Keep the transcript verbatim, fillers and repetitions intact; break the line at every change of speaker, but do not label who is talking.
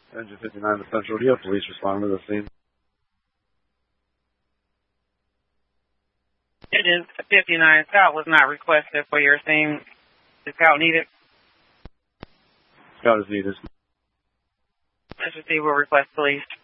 Engine fifty-nine to Central. Do you have police respond to the scene?
Engine fifty-nine, Scout was not requested for your scene. Is Scout needed?
Scout is needed.
Let's receive a request, please.